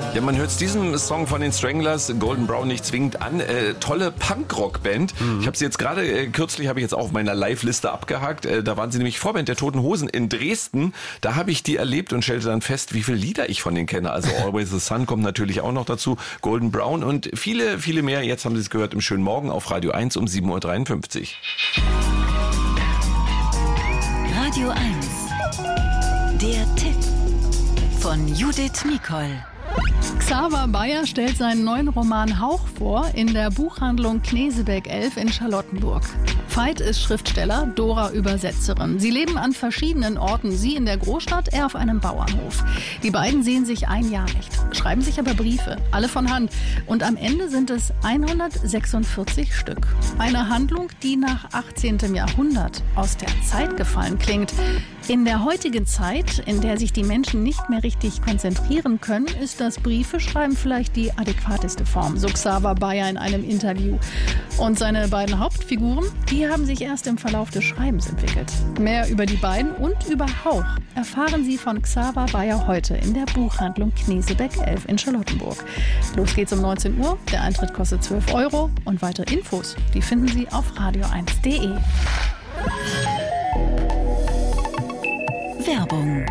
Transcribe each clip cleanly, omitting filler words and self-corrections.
Ja, man hört es diesem Song von den Stranglers, Golden Brown, nicht zwingend an. Tolle Punkrock-Band. Ich habe sie jetzt gerade kürzlich auch auf meiner Live-Liste abgehakt. Da waren sie nämlich Vorband der Toten Hosen in Dresden. Da habe ich die erlebt und stellte dann fest, wie viele Lieder ich von denen kenne. Also Always the Sun kommt natürlich auch noch dazu, Golden Brown und viele, viele mehr. Jetzt haben Sie es gehört im schönen Morgen auf Radio 1 um 7.53 Uhr. Radio 1, der Tipp von Judith Mikol. Xaver Bayer stellt seinen neuen Roman Hauch vor in der Buchhandlung Knesebeck 11 in Charlottenburg. Veit ist Schriftsteller, Dora Übersetzerin. Sie leben an verschiedenen Orten, sie in der Großstadt, er auf einem Bauernhof. Die beiden sehen sich ein Jahr nicht, schreiben sich aber Briefe, alle von Hand. Und am Ende sind es 146 Stück. Eine Handlung, die nach 18. Jahrhundert aus der Zeit gefallen klingt. In der heutigen Zeit, in der sich die Menschen nicht mehr richtig konzentrieren können, ist das Briefeschreiben vielleicht die adäquateste Form, so Xaver Bayer in einem Interview. Und seine beiden Hauptfiguren, die haben sich erst im Verlauf des Schreibens entwickelt. Mehr über die beiden und über Hauch erfahren Sie von Xaver Bayer heute in der Buchhandlung Knesebeck 11 in Charlottenburg. Los geht's um 19 Uhr, der Eintritt kostet 12 € und weitere Infos, die finden Sie auf radio1.de. Werbung.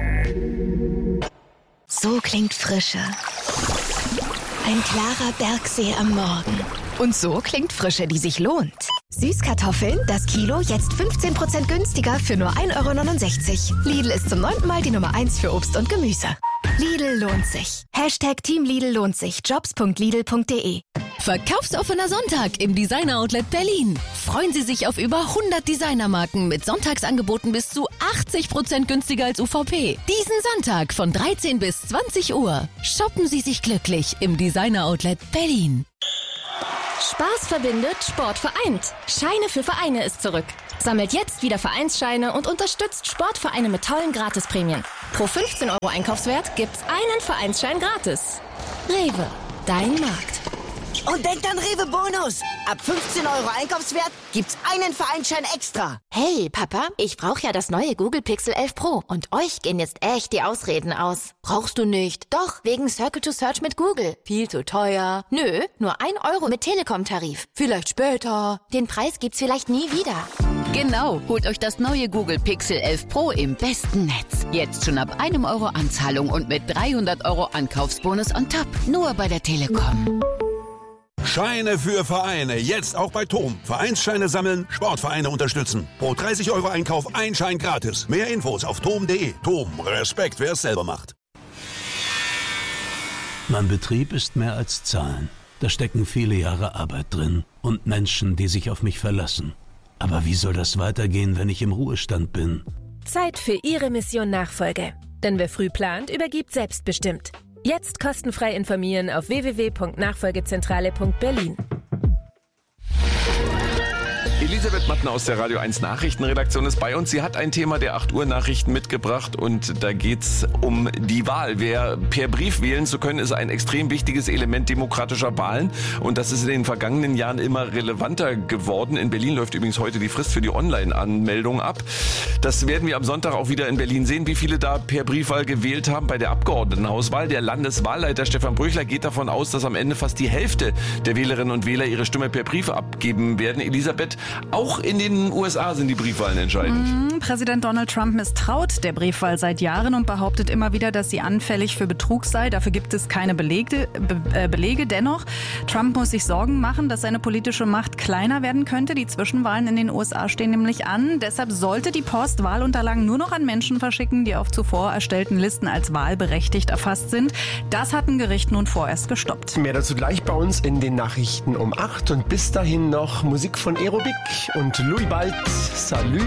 So klingt Frische. Ein klarer Bergsee am Morgen. Und so klingt Frische, die sich lohnt. Süßkartoffeln, das Kilo, jetzt 15% günstiger für nur 1,69 €. Lidl ist zum 9. Mal die Nummer 1 für Obst und Gemüse. Lidl lohnt sich. #Team Lidl lohnt sich. Jobs.lidl.de. Verkaufsoffener Sonntag im Designer-Outlet Berlin. Freuen Sie sich auf über 100 Designermarken mit Sonntagsangeboten bis zu 80% günstiger als UVP. Diesen Sonntag von 13 bis 20 Uhr. Shoppen Sie sich glücklich im Designer-Outlet Berlin. Spaß verbindet, Sport vereint. Scheine für Vereine ist zurück. Sammelt jetzt wieder Vereinsscheine und unterstützt Sportvereine mit tollen Gratisprämien. Pro 15 € Einkaufswert gibt's einen Vereinsschein gratis. Rewe, dein Markt. Und denkt an Rewe Bonus. Ab 15 € Einkaufswert gibt's einen Vereinsschein extra. Hey, Papa, ich brauche ja das neue Google Pixel 11 Pro. Und euch gehen jetzt echt die Ausreden aus. Brauchst du nicht? Doch, wegen Circle to Search mit Google. Viel zu teuer. Nö, nur 1 € mit Telekom-Tarif. Vielleicht später. Den Preis gibt's vielleicht nie wieder. Genau, holt euch das neue Google Pixel 11 Pro im besten Netz. Jetzt schon ab 1 € Anzahlung und mit 300 € Ankaufsbonus on top. Nur bei der Telekom. Scheine für Vereine, jetzt auch bei TOM. Vereinsscheine sammeln, Sportvereine unterstützen. Pro 30 € Einkauf ein Schein gratis. Mehr Infos auf tom.de. TOM, Respekt, wer es selber macht. Mein Betrieb ist mehr als Zahlen. Da stecken viele Jahre Arbeit drin und Menschen, die sich auf mich verlassen. Aber wie soll das weitergehen, wenn ich im Ruhestand bin? Zeit für Ihre Mission Nachfolge. Denn wer früh plant, übergibt selbstbestimmt. Jetzt kostenfrei informieren auf www.nachfolgezentrale.berlin. Elisabeth Mattner aus der Radio 1 Nachrichtenredaktion ist bei uns. Sie hat ein Thema der 8 Uhr Nachrichten mitgebracht und da geht's um die Wahl. Wer per Brief wählen zu können, ist ein extrem wichtiges Element demokratischer Wahlen und das ist in den vergangenen Jahren immer relevanter geworden. In Berlin läuft übrigens heute die Frist für die Online-Anmeldung ab. Das werden wir am Sonntag auch wieder in Berlin sehen, wie viele da per Briefwahl gewählt haben bei der Abgeordnetenhauswahl. Der Landeswahlleiter Stefan Brüchler geht davon aus, dass am Ende fast die Hälfte der Wählerinnen und Wähler ihre Stimme per Brief abgeben werden. Elisabeth, auch in den USA sind die Briefwahlen entscheidend. Präsident Donald Trump misstraut der Briefwahl seit Jahren und behauptet immer wieder, dass sie anfällig für Betrug sei. Dafür gibt es keine Belege. Dennoch, Trump muss sich Sorgen machen, dass seine politische Macht kleiner werden könnte. Die Zwischenwahlen in den USA stehen nämlich an. Deshalb sollte die Post Wahlunterlagen nur noch an Menschen verschicken, die auf zuvor erstellten Listen als wahlberechtigt erfasst sind. Das hat ein Gericht nun vorerst gestoppt. Mehr dazu gleich bei uns in den Nachrichten um 8 und bis dahin noch Musik von Aerobic und Louis Bald. Salü.